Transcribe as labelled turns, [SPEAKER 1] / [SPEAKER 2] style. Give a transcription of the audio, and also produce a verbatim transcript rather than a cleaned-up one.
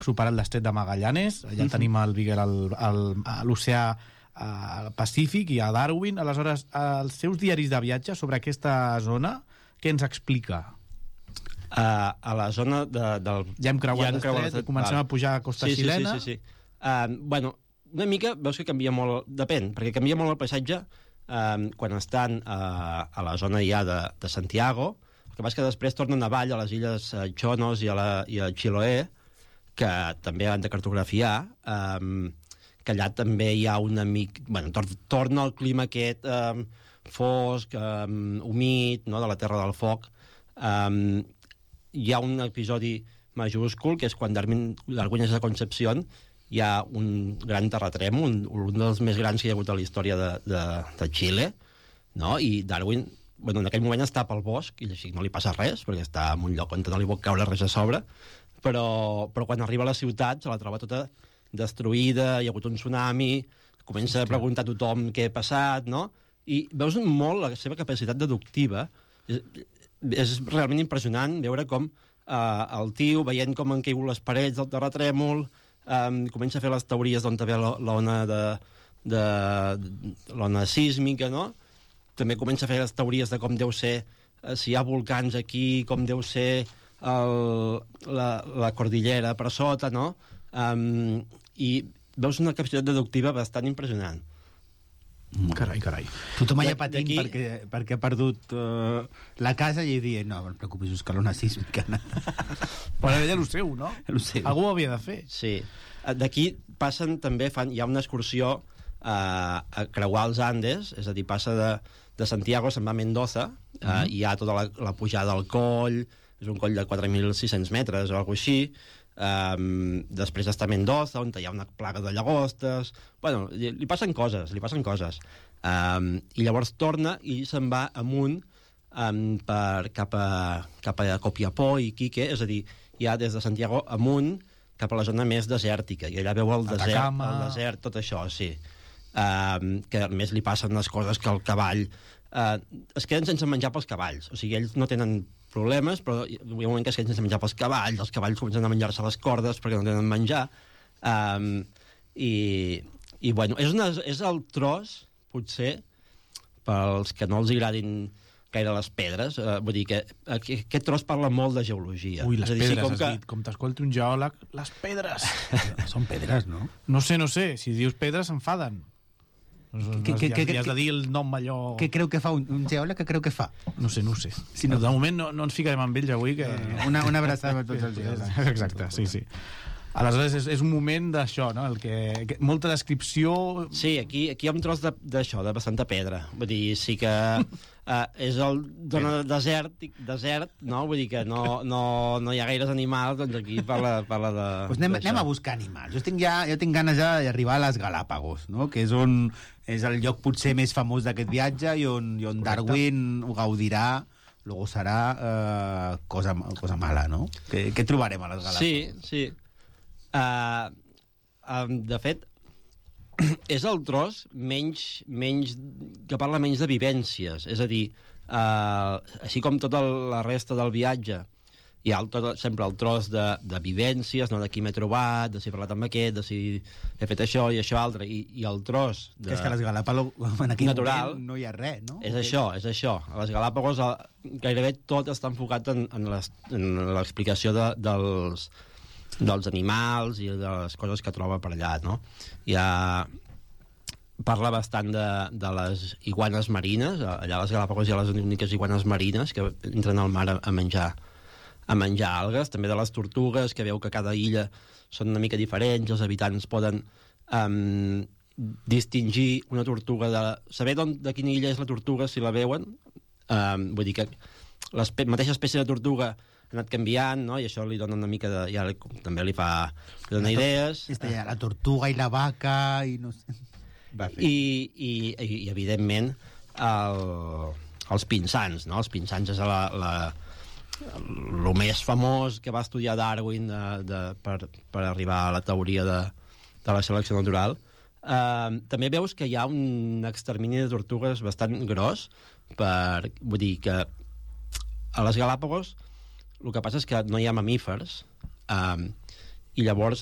[SPEAKER 1] superat l'estret de Magallanes, allà mm-hmm. tenim el Beagle al, al, a l'oceà al Pacífic i a Darwin. Aleshores, els seus diaris de viatge sobre aquesta zona, què ens explica?
[SPEAKER 2] Uh, a la zona de, del...
[SPEAKER 1] Ja hem creuat l'estret, comencem vale. a pujar a Costa
[SPEAKER 2] sí,
[SPEAKER 1] Xilena.
[SPEAKER 2] Sí, sí, sí. sí. Uh, bueno, una mica, veus que canvia molt... Depèn, perquè canvia molt el paisatge um, quan estan uh, a la zona ja de, de Santiago. El que passa que després tornen avall a les illes uh, Chonos i a, la, i a Chiloé, que també han de cartografiar, um, que allà també hi ha una mica... Bueno, tor torna el clima aquest um, fosc, um, humit, no?, de la Terra del Foc. Um, hi ha un episodi majúscul, que és quan Darwin, Darwin és a Concepción, hi ha un gran terratrèmol, un, un dels més grans que hi ha hagut a la història de, de, de Xile, no? I Darwin, bueno, en aquell moment està pel bosc, i així no li passa res, perquè està en un lloc on no li pot caure res a sobre, però, però quan arriba a la ciutat se la troba tota destruïda, hi ha hagut un tsunami, comença a preguntar a tothom què ha passat, no? I veus molt la seva capacitat deductiva. És, és realment impressionant veure com eh, el tio, veient com han caigut les parets del terratrèmol, Um, comença a fer les teories d'on ve l'ona de, de, de l'ona sísmica, no? També comença a fer les teories de com deu ser, eh, si hi ha volcans aquí, com deu ser el, la, la cordillera per sota, no? Um, I veus una capacitat deductiva bastant impressionant.
[SPEAKER 1] Carai, carai.
[SPEAKER 3] Tothom allà patint perquè, perquè ha perdut uh, la casa i dient, no, no et preocupis, és que l'ona sísmica.
[SPEAKER 1] Però ella el seu, no?
[SPEAKER 3] El seu.
[SPEAKER 1] Algú ho havia de fer.
[SPEAKER 2] Sí. D'aquí passen també, fan, hi ha una excursió uh, a creuar els Andes, és a dir, passa de, de Santiago, se'n va a Mendoza, uh, mm-hmm. hi ha tota la, la pujada al coll, és un coll de quatre mil sis-cents metres o alguna cosa així. Um, després està a Mendoza, on hi ha una plaga de llagostes. Bueno, li, li passen coses, li passen coses. Um, I llavors torna i se'n va amunt um, per, cap, a, cap a Copiapó i Quique, és a dir, ja des de Santiago amunt cap a la zona més desèrtica, i allà veu el desert, el desert, tot això, sí. Um, que a més li passen les coses que el cavall... Uh, es queden sense menjar pels cavalls, o sigui, ells no tenen problemes, però hi ha un moment que es queden sense menjar pels cavalls, els cavalls comencen a menjar-se les cordes perquè no tenen menjar, um, i, i bueno, és, una, és el tros, potser, pels que no els agradin gaire les pedres, uh, vull dir que aquest, aquest tros parla molt de geologia.
[SPEAKER 1] Ui, les
[SPEAKER 2] dir,
[SPEAKER 1] pedres,
[SPEAKER 2] sí, com
[SPEAKER 1] has
[SPEAKER 2] que...
[SPEAKER 1] dit, com t'escolti un geòleg, les pedres!
[SPEAKER 3] Són pedres, no?
[SPEAKER 1] No sé, no sé, si dius pedres s'enfaden. Que, que, que, ja has de dir el nom allò...
[SPEAKER 3] Què creu que fa un, un geòleg? Què creu que fa?
[SPEAKER 1] No sé, no ho sé.
[SPEAKER 3] Si no...
[SPEAKER 1] De moment no, no ens ficarem amb ells avui. Que...
[SPEAKER 3] Una, una abraçada per tots els geòlegs.
[SPEAKER 1] Exacte, sí, sí. Aleshores és, és un moment d'això, no? El que, que, molta descripció...
[SPEAKER 2] Sí, aquí, aquí hi ha un tros d'això, de, de bastanta pedra. Vull dir, sí que uh, és el zona de desert, desert, no? Vull dir que no, no, no hi ha gaires animals, doncs aquí parla, parla de...
[SPEAKER 3] Pues anem, anem a buscar animals. Jo tinc, ja, jo tinc ganes ja d'arribar a les Galápagos, no? Que és on és el lloc potser més famós d'aquest viatge i on, i on Darwin ho gaudirà, lo gozarà, eh, cosa, cosa mala, no? Què, què trobarem a les Galápagos?
[SPEAKER 2] Sí, sí. Uh, um, de fet és el tros menys, menys que parla menys de vivències, és a dir, uh, així com tota la resta del viatge hi ha el, tot, sempre el tros de, de vivències, no? De qui m'he trobat, de si he parlat amb aquest, de si he fet això i això altre, i, i el tros de...
[SPEAKER 3] Que és que a les Galápagos en aquell
[SPEAKER 2] natural,
[SPEAKER 3] moment no hi ha res, no?
[SPEAKER 2] És això, és això. A les Galápagos gairebé tot està enfocat en, en l'explicació de, dels dels animals i de les coses que troba per allà, no? Ja parla bastant de, de les iguanes marines. Allà a les Galápagos hi ha les úniques iguanes marines que entren al mar a, a menjar a menjar algues, també de les tortugues, que veu que cada illa són una mica diferents, els habitants poden um, distingir una tortuga de... Saber de quina illa és la tortuga si la veuen, um, vull dir que la mateixa espècie de tortuga ha anat canviant, no? I això li dona una mica de... Ja li, també li fa... li dona idees.
[SPEAKER 3] Ja, la tortuga i la vaca i no sé...
[SPEAKER 2] I, i, i, i evidentment el, els pinsans, no? Els pinsans és la, la, el més famós que va estudiar Darwin de, de, per, per arribar a la teoria de, de la selecció natural. Uh, també veus que hi ha un extermini de tortugues bastant gros, per, vull dir que a les Galápagos el que passa és que no hi ha mamífers, um, i llavors